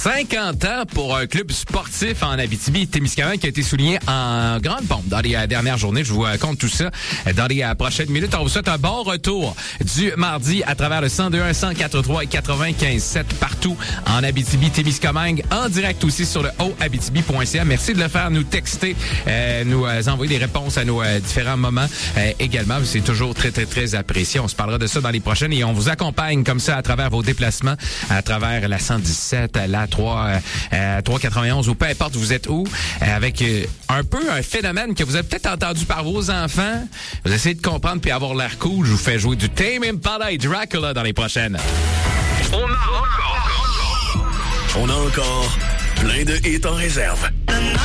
50 ans pour un club sportif en Abitibi-Témiscamingue qui a été souligné en grande pompe dans les dernières journées. Je vous compte tout ça dans les prochaines minutes. On vous souhaite un bon retour du mardi à travers le 102.1, 104.3 et 95.7 partout en Abitibi-Témiscamingue, en direct aussi sur le hauthabitibi.ca. Merci de le faire, nous texter, nous envoyer des réponses à nos différents moments également. C'est toujours très, très, très apprécié. On se parlera de ça dans les prochaines et on vous accompagne comme ça à travers vos déplacements, à travers la 117, la 391 ou peu importe vous êtes où, avec un peu un phénomène que vous avez peut-être entendu par vos enfants. Vous essayez de comprendre puis avoir l'air cool. Je vous fais jouer du Tame Impala et Dracula dans les prochaines. On a encore plein de hits en réserve.